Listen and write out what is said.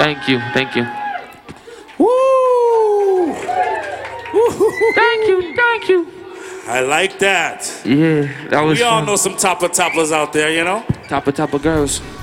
Thank you. Woo! Thank you. I like that. Yeah, that was We all fun. know some topper toppers out there, you know? Topper girls.